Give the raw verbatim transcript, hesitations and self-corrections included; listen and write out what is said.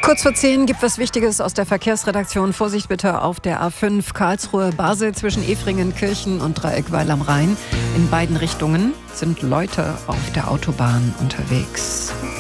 Kurz vor zehn gibt was Wichtiges aus der Verkehrsredaktion. Vorsicht bitte auf der A fünf Karlsruhe-Basel zwischen Efringen-Kirchen und Dreieckweil am Rhein. In beiden Richtungen sind Leute auf der Autobahn unterwegs.